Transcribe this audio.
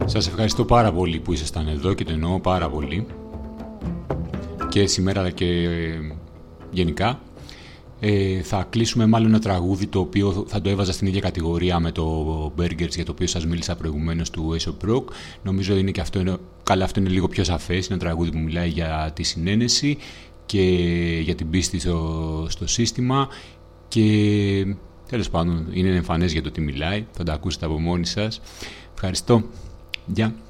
Σας ευχαριστώ πάρα πολύ που ήσασταν εδώ και το εννοώ πάρα πολύ. Και σήμερα και γενικά. Θα κλείσουμε μάλλον ένα τραγούδι το οποίο θα το έβαζα στην ίδια κατηγορία με το Burgers για το οποίο σας μίλησα προηγουμένως του Aesop Rock. Νομίζω είναι και αυτό, καλά, αυτό είναι λίγο πιο σαφές. Είναι ένα τραγούδι που μιλάει για τη συνένεση και για την πίστη στο σύστημα και τέλος πάντων είναι εμφανές για το τι μιλάει. Θα το ακούσετε από μόνοι σας. Ευχαριστώ. Γεια.